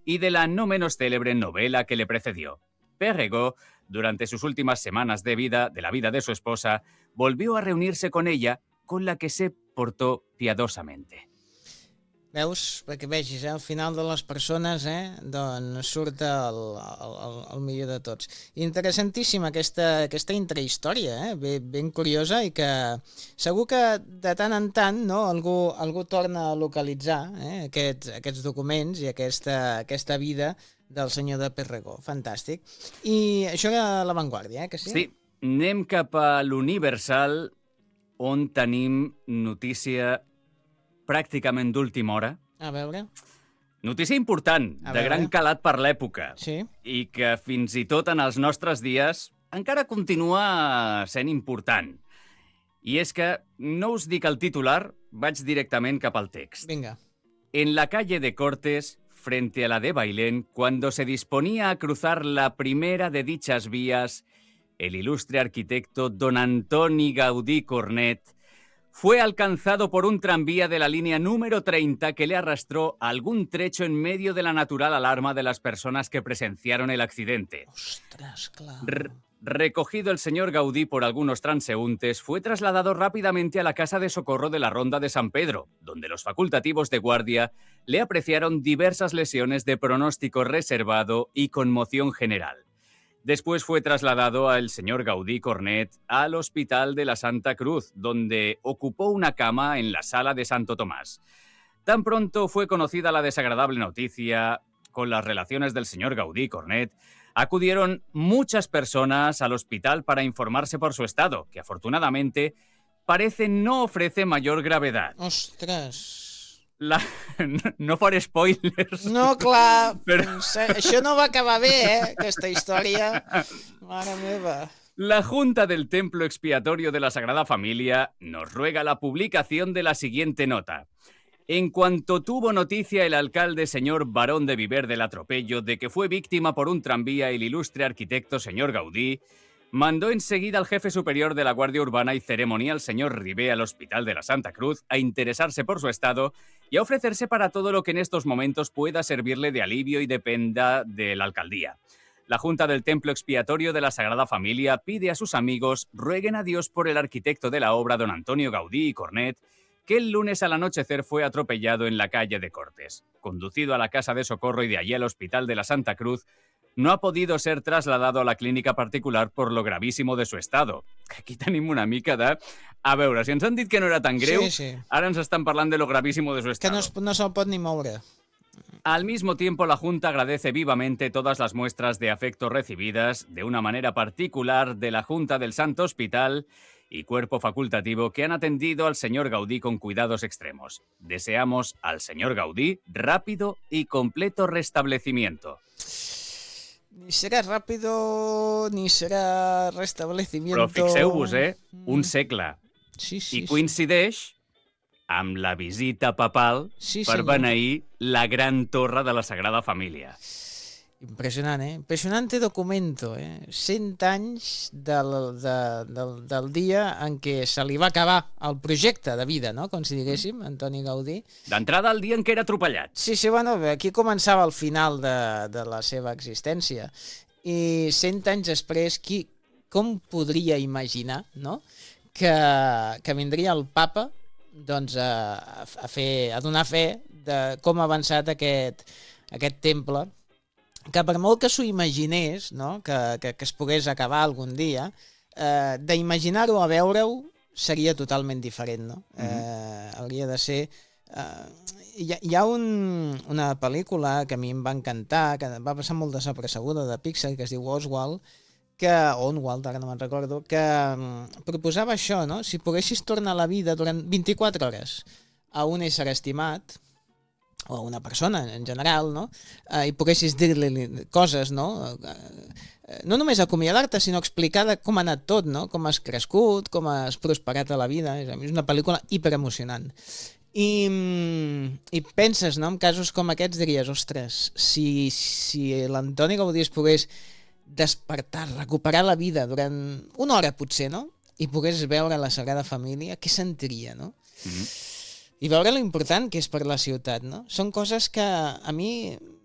y de la no menos célebre novela que le precedió. Perregaux, durante sus últimas semanas de la vida de su esposa, volvió a reunirse con ella, con la que se portó piadosamente. Veus? Perquè vegis, al final de les persones doncs surt el millor de tots. Interessantíssima aquesta intrahistòria, ben curiosa, i que segur que de tant en tant algú torna a localitzar aquests documents i aquesta vida del senyor de Perregaux. Fantàstic. I això era La Vanguardia, que sí? Sí, anem cap a l'Universal, on tenim notícia pràcticament d'última hora. A veure. Notícia important, de gran calat per l'època. Sí. I que fins i tot en els nostres dies encara continua sent important. I és que no us dic el titular, vaig directament cap al text. Vinga. En la calle de Cortes, frente a la de Bailén, cuando se disponía a cruzar la primera de dichas vías, el ilustre arquitecto don Antoni Gaudí Cornet fue alcanzado por un tranvía de la línea número 30 que le arrastró algún trecho en medio de la natural alarma de las personas que presenciaron el accidente. ¡Ostras, claro! Recogido el señor Gaudí por algunos transeúntes, fue trasladado rápidamente a la Casa de Socorro de la Ronda de San Pedro, donde los facultativos de guardia le apreciaron diversas lesiones de pronóstico reservado y conmoción general. Después fue trasladado el señor Gaudí Cornet al Hospital de la Santa Cruz, donde ocupó una cama en la sala de Santo Tomás. Tan pronto fue conocida la desagradable noticia con las relaciones del señor Gaudí Cornet, acudieron muchas personas al hospital para informarse por su estado, que afortunadamente parece no ofrece mayor gravedad. ¡Ostras! No faré spoilers. No, clar, però això no va acabar bé, aquesta història. Mare meva. La Junta del Templo Expiatorio de la Sagrada Familia nos ruega la publicación de la siguiente nota. En cuanto tuvo noticia el alcalde señor Barón de Viver del atropello de que fue víctima por un tranvía el ilustre arquitecto señor Gaudí, mandó enseguida al jefe superior de la Guardia Urbana y Ceremonial señor Ribé al Hospital de la Santa Cruz a interesarse por su estado y a ofrecerse para todo lo que en estos momentos pueda servirle de alivio y dependa de la alcaldía. La Junta del Templo Expiatorio de la Sagrada Familia pide a sus amigos rueguen a Dios por el arquitecto de la obra don Antonio Gaudí y Cornet, que el lunes al anochecer fue atropellado en la calle de Cortes. Conducido a la Casa de Socorro y de allí al Hospital de la Santa Cruz, no ha podido ser trasladado a la clínica particular por lo gravísimo de su estado. Aquí tenim una mica de... A veure, si ens han dit que no era tan greu, sí. Ara ens estan parlant de lo gravísimo de su estado. Que no se'l pot ni moure. Al mismo tiempo, la Junta agradece vivamente todas las muestras de afecto recibidas, de una manera particular, de la Junta del Santo Hospital y cuerpo facultativo que han atendido al señor Gaudí con cuidados extremos. Deseamos al señor Gaudí rápido y completo restablecimiento. Ni serà ràpido, ni serà restablecimiento... Però fixeu-vos, un segle. Sí. I coincideix amb la visita papal per beneir la gran torre de la Sagrada Família. Impressionant, Impressionante documento, 100 anys del dia en què se li va acabar el projecte de vida, no? Com si diguéssim, Antoni Gaudí. D'entrada, el dia en què era atropellat. Sí, bueno, aquí començava el final de la seva existència. I 100 anys després, com podria imaginar, no?, que vindria el papa doncs, a donar fe de com ha avançat aquest temple, que per molt que s'ho imaginés, no? que es pogués acabar algun dia, d'imaginar-ho a veure-ho seria totalment diferent, no? Hauria de ser... Hi ha una pel·lícula que a mi em va encantar, que va passar molt desapercebuda, de Pixar, que es diu Oswald, ara no me'n recordo, que proposava això, no? Si poguessis tornar a la vida durant 24 hores a un ésser estimat, o a una persona en general, no? I poguessis dir-li coses, no? No només acomiadar-te, sinó explicar com ha anat tot, no? Com has crescut, com has prosperat a la vida. És una pel·lícula hiperemocionant. I penses, no? En casos com aquests diries, ostres, si l'Antoni Gaudí es pogués despertar, recuperar la vida durant una hora potser, no? I pogués veure la Sagrada Família, què sentiria, no? I veure l'important que és per la ciutat, no? Són coses que a mi